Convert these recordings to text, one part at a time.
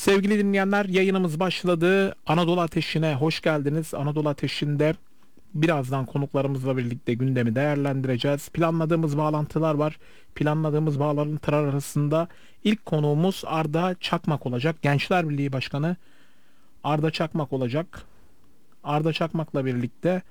Sevgili dinleyenler, yayınımız başladı. Anadolu Ateşi'ne hoş geldiniz. Anadolu Ateşi'nde birazdan konuklarımızla birlikte gündemi değerlendireceğiz. Planladığımız bağlantılar var. Planladığımız bağlantılar arasında ilk konuğumuz Arda Çakmak olacak. Gençler Birliği Başkanı Arda Çakmak olacak. Arda Çakmak'la birlikte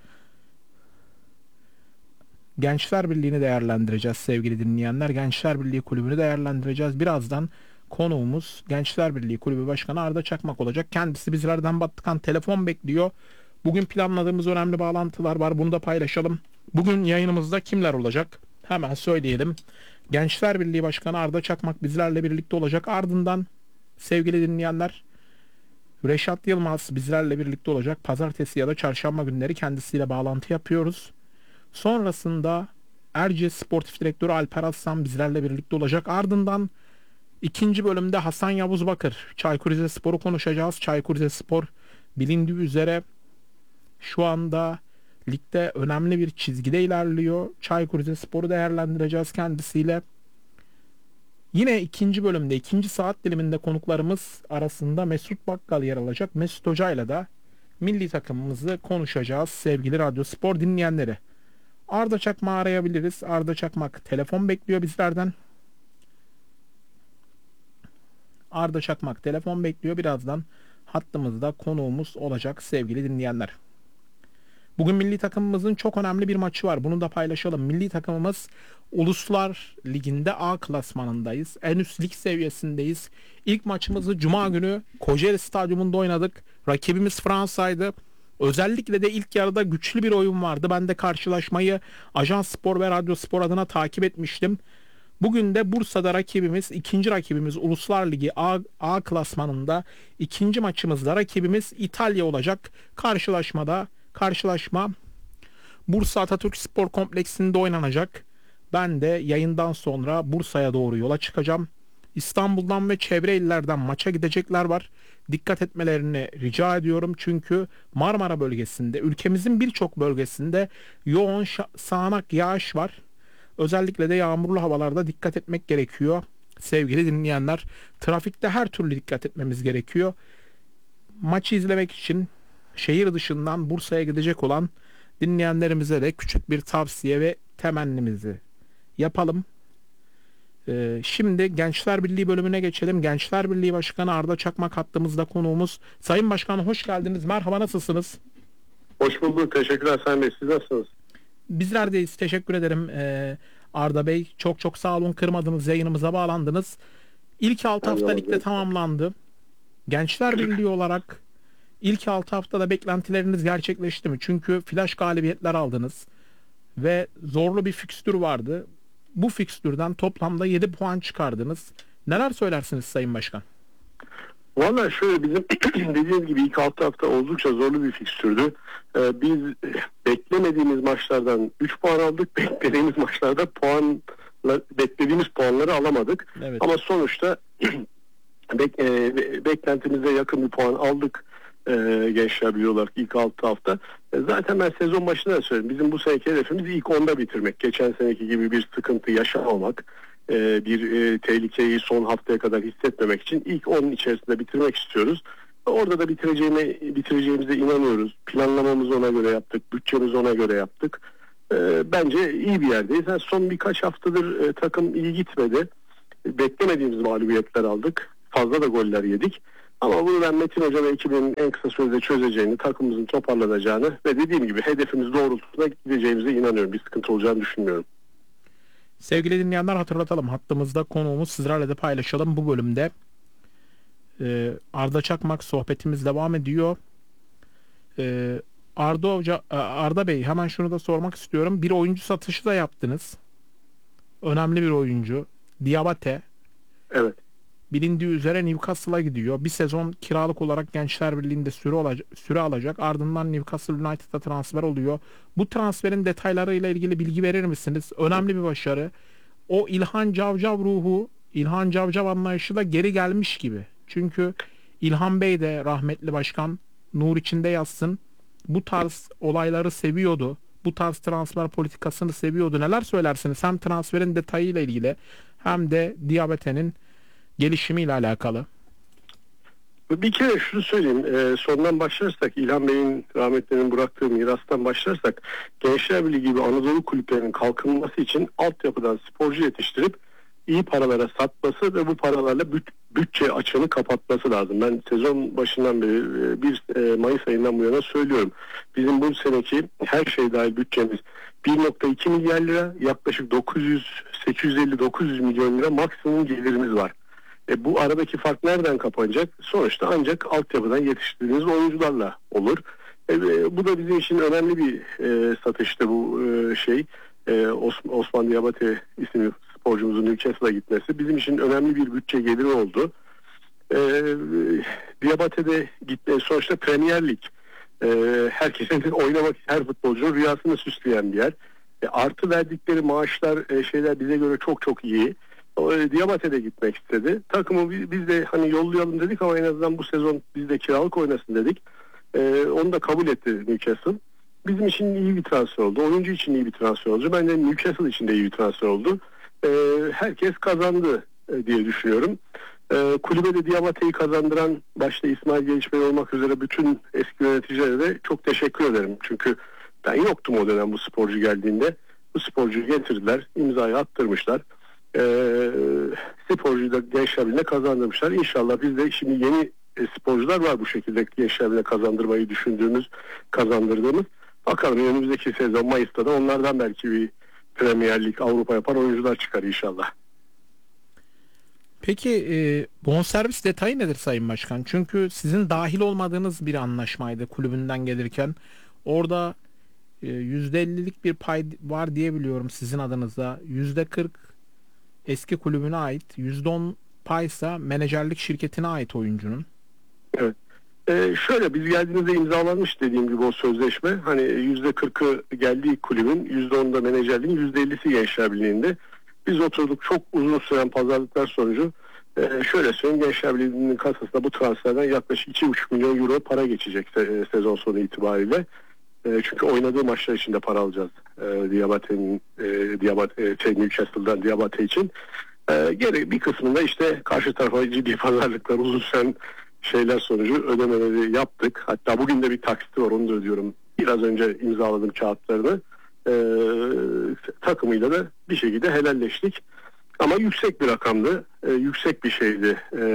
Gençler Birliği'ni değerlendireceğiz sevgili dinleyenler. Gençler Birliği Kulübü'nü değerlendireceğiz. Birazdan konuğumuz Gençler Birliği Kulübü Başkanı Arda Çakmak olacak. Kendisi bizlerden Batıkan telefon bekliyor. Bugün planladığımız önemli bağlantılar var. Bunu da paylaşalım. Bugün yayınımızda kimler olacak? Hemen söyleyelim. Gençler Birliği Başkanı Arda Çakmak bizlerle birlikte olacak. Ardından sevgili dinleyenler, Reşat Yılmaz bizlerle birlikte olacak. Pazartesi ya da çarşamba günleri kendisiyle bağlantı yapıyoruz. Sonrasında Erciyes Sportif Direktörü Alper Aslan bizlerle birlikte olacak. Ardından ikinci bölümde Hasan Yavuz Bakır, Çaykur Rizespor'u konuşacağız. Çaykur Rizespor bilindiği üzere şu anda ligde önemli bir çizgide ilerliyor. Çaykur Rizespor'u değerlendireceğiz kendisiyle. Yine ikinci bölümde, ikinci saat diliminde konuklarımız arasında Mesut Bakkal yer alacak. Mesut Hoca ile de milli takımımızı konuşacağız sevgili Radyo Spor dinleyenleri. Arda Çakmak'ı arayabiliriz. Arda Çakmak telefon bekliyor bizlerden. Arda Çakmak telefon bekliyor. Birazdan hattımızda konuğumuz olacak sevgili dinleyenler. Bugün milli takımımızın çok önemli bir maçı var. Bunu da paylaşalım. Milli takımımız Uluslar Ligi'nde A klasmanındayız. En üst lig seviyesindeyiz. İlk maçımızı Cuma günü Kocaeli Stadyumunda oynadık. Rakibimiz Fransa'ydı. Özellikle de ilk yarıda güçlü bir oyun vardı. Ben de karşılaşmayı Ajans Spor ve Radyo Spor adına takip etmiştim. Bugün de Bursa'da ikinci rakibimiz Uluslar Ligi A klasmanında ikinci maçımızda rakibimiz İtalya olacak. Karşılaşma Bursa Atatürk Spor Kompleksinde oynanacak. Ben de yayından sonra Bursa'ya doğru yola çıkacağım. İstanbul'dan ve çevre illerden maça gidecekler var. Dikkat etmelerini rica ediyorum. Çünkü Marmara bölgesinde, ülkemizin birçok bölgesinde yoğun sağanak yağış var. Özellikle de yağmurlu havalarda dikkat etmek gerekiyor. Sevgili dinleyenler, trafikte her türlü dikkat etmemiz gerekiyor. Maçı izlemek için şehir dışından Bursa'ya gidecek olan dinleyenlerimize de küçük bir tavsiye ve temennimizi yapalım. Şimdi Gençler Birliği bölümüne geçelim. Gençler Birliği Başkanı Arda Çakmak hattımızda konuğumuz. Sayın Başkanım hoş geldiniz. Merhaba, nasılsınız? Hoş bulduk. Teşekkürler Sayın Bey. Siz nasılsınız? Bizler deyiz. Teşekkür ederim Arda Bey. Çok sağ olun. Kırmadınız. Yayınımıza bağlandınız. İlk 6 hafta ligde tamamlandı. Gençler Birliği olarak ilk 6 haftada beklentileriniz gerçekleşti mi? Çünkü flash galibiyetler aldınız. Ve zorlu bir fikstür vardı. Bu fikstürden toplamda 7 puan çıkardınız. Neler söylersiniz Sayın Başkan? Valla şöyle, bizim dediğiniz gibi ilk 6 hafta oldukça zorlu bir fikstürdü. Biz beklemediğimiz maçlardan 3 puan aldık. Beklediğimiz maçlarda beklediğimiz puanları alamadık. Evet. Ama sonuçta beklentimize yakın bir puan aldık. Gençler Birliği olarak ilk 6 hafta. Zaten ben sezon başında da söyledim. Bizim bu seneki hedefimiz ilk 10'da bitirmek. Geçen seneki gibi bir sıkıntı yaşamamak. Bir tehlikeyi son haftaya kadar hissetmemek için ilk 10'un içerisinde bitirmek istiyoruz. Orada da bitireceğimize inanıyoruz. Planlamamızı ona göre yaptık. Bütçemizi ona göre yaptık. Bence iyi bir yerdeyiz. Yani son birkaç haftadır takım iyi gitmedi. Beklemediğimiz mağlubiyetler aldık. Fazla da goller yedik. Ama bunu ben Metin Hoca ve ekibinin en kısa sürede çözeceğini, takımımızın toparlanacağını ve dediğim gibi hedefimiz doğrultusunda gideceğimize inanıyorum. Bir sıkıntı olacağını düşünmüyorum. Sevgili dinleyenler, hatırlatalım. Hattımızda konuğumuz, sizlerle de paylaşalım. Bu bölümde Arda Çakmak, sohbetimiz devam ediyor. Arda Bey, hemen şunu da sormak istiyorum. Bir oyuncu satışı da yaptınız. Önemli bir oyuncu. Diabate. Evet. Bilindiği üzere Newcastle'a gidiyor. Bir sezon kiralık olarak Gençler Birliği'nde süre alacak. Ardından Newcastle United'a transfer oluyor. Bu transferin detaylarıyla ilgili bilgi verir misiniz? Önemli bir başarı. O İlhan Cavcav ruhu, İlhan Cavcav anlayışı da geri gelmiş gibi. Çünkü İlhan Bey de, rahmetli başkan, nur içinde yatsın, bu tarz olayları seviyordu. Bu tarz transfer politikasını seviyordu. Neler söylersiniz? Hem transferin detayıyla ilgili hem de Diabate'nin gelişimiyle alakalı. Bir kere şunu söyleyeyim, sondan başlarsak, İlhan Bey'in rahmetlinin bıraktığı mirastan başlarsak, Gençler Birliği gibi Anadolu kulüplerinin kalkınması için altyapıdan sporcu yetiştirip iyi paralara satması ve bu paralarla bütçe açığını kapatması lazım. Ben sezon başından beri, Mayıs ayından bu yana söylüyorum. Bizim bu seneki her şey dahil bütçemiz 1,2 milyar lira, yaklaşık 850-900 milyon lira maksimum gelirimiz var. Bu aradaki fark nereden kapanacak? Sonuçta ancak altyapıdan yetiştirdiğiniz oyuncularla olur. Bu da bizim için önemli bir satıştı bu şey. Osman Diabate isimli sporcumuzun Newcastle'a gitmesi bizim için önemli bir bütçe geliri oldu. Diabate'de gitmeye sonuçta Premier Lig. Herkesin oynamak, her futbolcunun rüyasını süsleyen bir yer. Artı verdikleri maaşlar, şeyler bize göre çok çok iyi. Diabate'de gitmek istedi. Takımı biz de hani yollayalım dedik ama en azından bu sezon bizde kiralık oynasın dedik. Onu da kabul etti Newcastle. Bizim için iyi bir transfer oldu. Oyuncu için iyi bir transfer oldu. Bence Newcastle için de iyi bir transfer oldu. Herkes kazandı diye düşünüyorum. Kulübe de Diabate'yi kazandıran başta İsmail Gelişbey olmak üzere bütün eski yöneticilere de çok teşekkür ederim. Çünkü ben yoktum o dönem bu sporcu geldiğinde. Bu sporcuyu getirdiler, imzayı attırmışlar. Sporcuyu da Gençler Birliği'ne kazandırmışlar. İnşallah biz de şimdi yeni sporcular var bu şekilde Gençler Birliği'ne kazandırmayı düşündüğümüz, kazandırdığımız. Bakalım önümüzdeki sezon Mayıs'ta da onlardan belki bir Premier Lig, Avrupa yapan oyuncular çıkar inşallah. Peki bonservis detayı nedir Sayın Başkan? Çünkü sizin dahil olmadığınız bir anlaşmaydı kulübünden gelirken. Orada %50'lik bir pay var diye biliyorum sizin adınıza. %40 eski kulübüne ait, %10 paysa menajerlik şirketine ait oyuncunun. Evet. Şöyle biz geldiğimizde imzalanmış dediğim gibi o sözleşme. Hani %40'ı geldiği kulübün, %10'u da menajerliğin, %50'si Gençler Birliği'nde. Biz oturduk, çok uzun süren pazarlıklar sonucu şöyle söyleyeyim, Gençler Birliği'nin kasasına bu transferden yaklaşık 2,5 milyon euro para geçecek sezon sonu itibariyle. Çünkü oynadığı maçlar için de para alacağız. Newcastle'dan Diabate için. Geri bir kısmında işte karşı tarafa ciddi pazarlıklar, uzun süren şeyler sonucu ödemeleri yaptık. Hatta bugün de bir taksiti var, onu da ödüyorum. Biraz önce imzaladım kağıtlarını. Takımıyla da bir şekilde helalleştik. Ama yüksek bir rakamdı. Yüksek bir şeydi.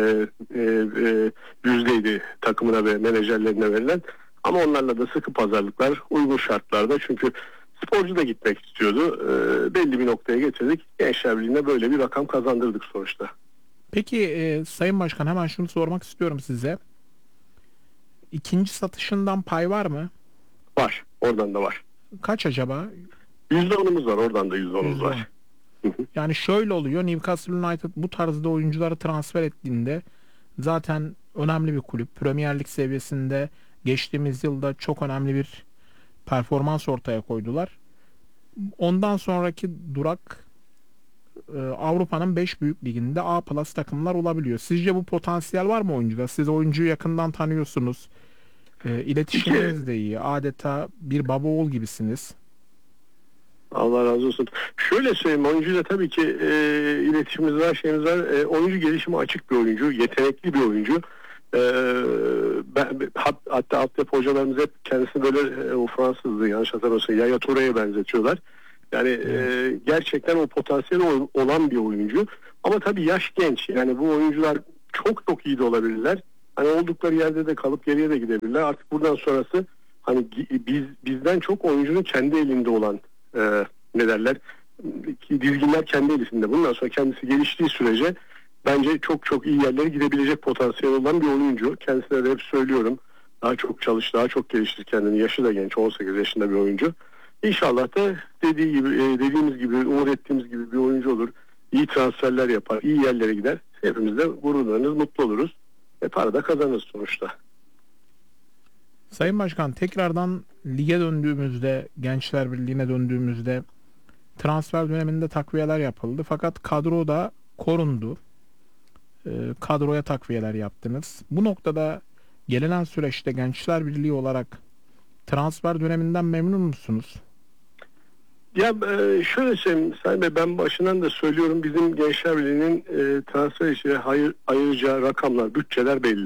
Yüzdeydi takımına ve menajerlerine verilen. Ama onlarla da sıkı pazarlıklar, uygun şartlarda. Çünkü sporcu da gitmek istiyordu. Belli bir noktaya getirdik. Gençler Birliği'ne böyle bir rakam kazandırdık sonuçta. Peki Sayın Başkan, hemen şunu sormak istiyorum size. İkinci satışından pay var mı? Var. Oradan da var. Kaç acaba? %10'umuz var. Oradan da %10'umuz var. Yani şöyle oluyor. Newcastle United bu tarzda oyuncuları transfer ettiğinde zaten önemli bir kulüp. Premier Lig seviyesinde geçtiğimiz yılda çok önemli bir performans ortaya koydular. Ondan sonraki durak Avrupa'nın 5 büyük liginde A+ takımlar olabiliyor. Sizce bu potansiyel var mı oyuncuda? Siz oyuncuyu yakından tanıyorsunuz. İletişiminiz de iyi. Adeta bir baba oğul gibisiniz. Allah razı olsun. Şöyle söyleyeyim, oyuncuyla tabii ki iletişimimiz var, şeyimiz var. Oyuncu gelişimi açık bir oyuncu, yetenekli bir oyuncu. Hatta altyapı hocalarımız hep kendisini böyle o Fransızdı yanlış hatırlamıyorsam Yaya Touré'ye benzetiyorlar. Yani gerçekten o potansiyeli olan bir oyuncu. Ama tabii yaş genç. Yani bu oyuncular çok çok iyi de olabilirler. Hani oldukları yerde de kalıp geriye de gidebilirler. Artık buradan sonrası hani bizden çok oyuncunun kendi elinde olan ne derler, dizginler kendi elisinde. Bundan sonra kendisi geliştiği sürece bence çok çok iyi yerlere gidebilecek potansiyel olan bir oyuncu. Kendisine de hep söylüyorum. Daha çok çalış, daha çok geliştir kendini. Yaşı da genç, 18 yaşında bir oyuncu. İnşallah da dediğimiz gibi, umut ettiğimiz gibi bir oyuncu olur. İyi transferler yapar, iyi yerlere gider. Hepimiz de gururlanırız, mutlu oluruz. Para da kazanırız sonuçta. Sayın Başkan, tekrardan lige döndüğümüzde, Gençler Birliği'ne döndüğümüzde transfer döneminde takviyeler yapıldı. Fakat kadro da korundu. Kadroya takviyeler yaptınız. Bu noktada gelinen süreçte Gençler Birliği olarak transfer döneminden memnun musunuz? Ya şöyle söyleyeyim Sayın Bey, ben başından da söylüyorum, bizim Gençler Birliği'nin transfer için ayıracağı rakamlar, bütçeler belli.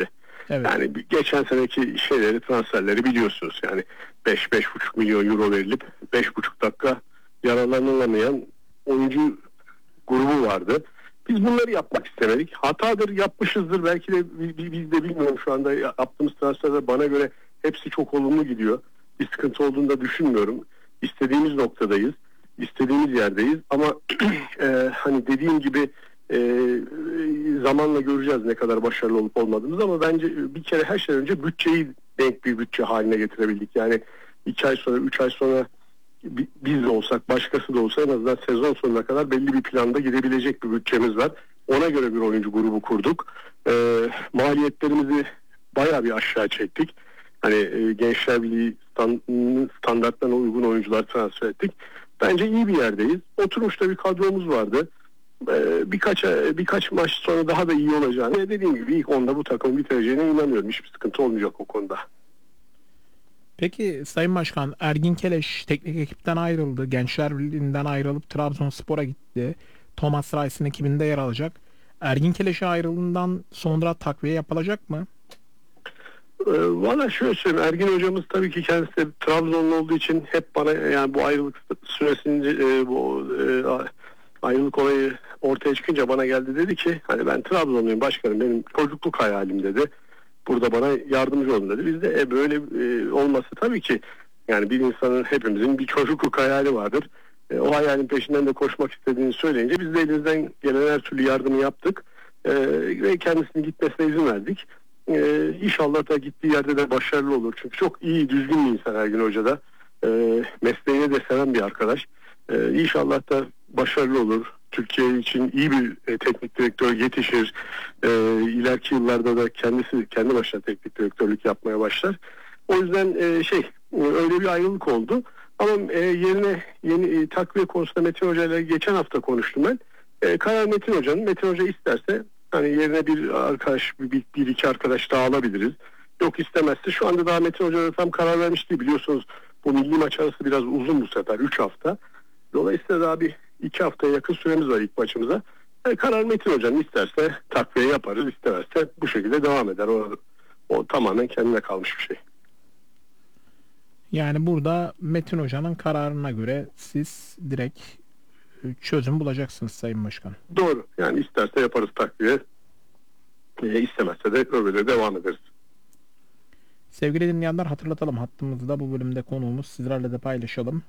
Evet. Yani geçen seneki transferleri biliyorsunuz. Yani 5-5,5 milyon euro verilip 5,5 dakika yararlanılamayan oyuncu grubu vardı. Biz bunları yapmak istemedik. Hatadır, yapmışızdır. Belki de biz de bilmiyorum, şu anda yaptığımız transferler bana göre hepsi çok olumlu gidiyor. Bir sıkıntı olduğunu da düşünmüyorum. İstediğimiz noktadayız. İstediğimiz yerdeyiz. Ama hani dediğim gibi zamanla göreceğiz ne kadar başarılı olup olmadığımızı, ama bence bir kere her şeyden önce bütçeyi denk bir bütçe haline getirebildik. Yani 2 ay sonra, 3 ay sonra biz de olsak, başkası da olsa en azından sezon sonuna kadar belli bir planda gidebilecek bir bütçemiz var. Ona göre bir oyuncu grubu kurduk. Maliyetlerimizi bayağı bir aşağı çektik. Hani Gençler Birliği standartlarına uygun oyuncular transfer ettik. Bence iyi bir yerdeyiz. Oturmuş da bir kadromuz vardı. Birkaç maç sonra daha da iyi olacağını, dediğim gibi ilk onda bu takım bitireceğine inanıyorum. Hiçbir sıkıntı olmayacak o konuda. Peki Sayın Başkan, Ergin Keleş teknik ekipten ayrıldı. Gençler Birliği'nden ayrılıp Trabzonspor'a gitti. Thomas Reis'in ekibinde yer alacak. Ergin Keleş'e ayrıldığından sonra takviye yapılacak mı? Valla şöyle söyleyeyim, Ergin hocamız tabii ki kendisi de Trabzonlu olduğu için hep bana, yani bu ayrılık süresince ayrılık olayı ortaya çıkınca bana geldi, dedi ki hani ben Trabzonluyum başkanım, benim çocukluk hayalim dedi. Burada bana yardımcı olun dedi. Biz de böyle olması tabii ki, yani bir insanın, hepimizin bir çocukluk hayali vardır. O hayalin peşinden de koşmak istediğini söyleyince biz de elimizden gelen her türlü yardımı yaptık. Ve kendisinin gitmesine izin verdik. İnşallah da gittiği yerde de başarılı olur. Çünkü çok iyi, düzgün bir insan Ergin Hoca da. Mesleğini de seven bir arkadaş. İnşallah da başarılı olur. Türkiye için iyi bir teknik direktör yetişir. İleriki yıllarda da kendisi kendi başına teknik direktörlük yapmaya başlar. O yüzden öyle bir ayrılık oldu. Ama yerine yeni takviye konusunda Metin Hoca ile geçen hafta konuştum ben. Karar Metin Hoca'nın. Metin Hoca isterse hani yerine bir arkadaş, bir iki arkadaş daha alabiliriz. Yok istemezse, şu anda daha Metin Hoca tam karar vermiş değil. Biliyorsunuz bu milli maç arası biraz uzun bu sefer. 3 hafta. Dolayısıyla daha bir 2 haftaya yakın süremiz var ilk maçımıza. Karar Metin Hoca'nın, isterse takviye yaparız, istemezse bu şekilde devam eder. O tamamen kendine kalmış bir şey. Yani burada Metin Hoca'nın kararına göre siz direkt çözüm bulacaksınız Sayın Başkan. Doğru. Yani isterse yaparız takviye. İstemezse de öyle devam ederiz. Sevgili dinleyenler, hatırlatalım, hattımızda bu bölümde konuğumuz, sizlerle de paylaşalım.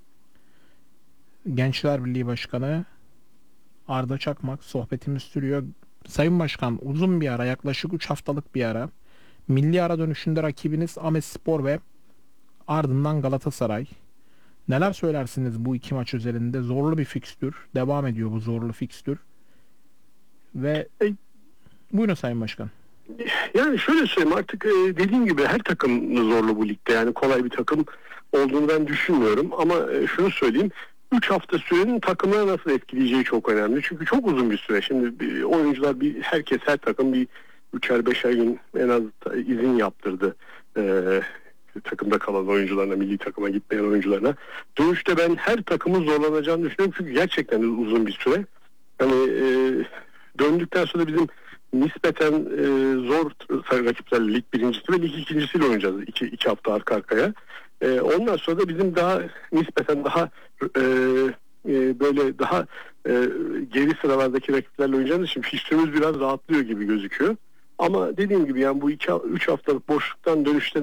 Gençler Birliği Başkanı Arda Çakmak, sohbetimiz sürüyor. Sayın Başkan, uzun bir ara, yaklaşık 3 haftalık bir ara. Milli ara dönüşünde rakibiniz Ahmetspor ve ardından Galatasaray. Neler söylersiniz bu iki maç üzerinde? Zorlu bir fikstür. Devam ediyor bu zorlu fikstür. Ve buyurun Sayın Başkan. Yani şöyle söyleyeyim, artık dediğim gibi her takım zorlu bu ligde. Yani kolay bir takım olduğunu ben düşünmüyorum. Ama şunu söyleyeyim, 3 hafta sürenin takımlara nasıl etkileyeceği çok önemli. Çünkü çok uzun bir süre. Şimdi oyuncular, herkes, her takım bir 3'er 5'er gün en az izin yaptırdı. Takımda kalan oyuncularına, milli takıma gitmeyen oyuncularına. Dönüşte ben her takımın zorlanacağını düşünüyorum. Çünkü gerçekten uzun bir süre. Hani döndükten sonra bizim nispeten zor rakiplerle lig birincisi ve lig ikincisiyle oynayacağız. 2 hafta arka arkaya. Ondan sonra da bizim daha nispeten daha böyle daha geri sıralardaki rakiplerle oynayacağımız için fikstürümüz biraz rahatlıyor gibi gözüküyor. Ama dediğim gibi, yani bu 2-3 haftalık boşluktan dönüşte